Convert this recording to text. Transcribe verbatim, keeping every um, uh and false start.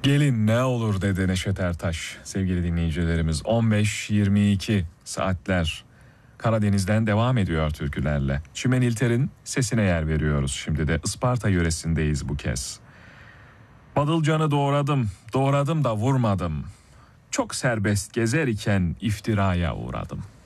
Gelin ne olur dedi Neşet Ertaş. Sevgili dinleyicilerimiz, on beş yirmi iki saatler Karadeniz'den devam ediyor türkülerle. Çimen İlter'in sesine yer veriyoruz. Şimdi de Isparta yöresindeyiz bu kez. Badılcanı doğradım, doğradım da vurmadım. Çok serbest gezer iken iftiraya uğradım.